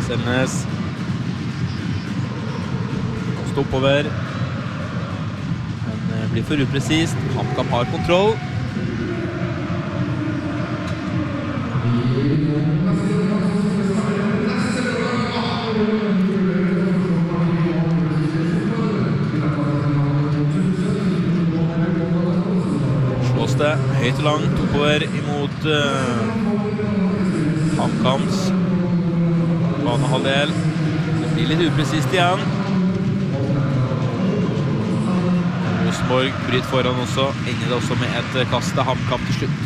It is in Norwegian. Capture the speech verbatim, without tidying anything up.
Selnes. Stå oppover. Men blir for upresist. HamKam har kontroll. Slås det høyt og langt oppover imot uh, HamKams banehalvdel. Det blir litt upresist igjen. Rosenborg bryter foran også. Ender det også med et kast til HamKam til slutt.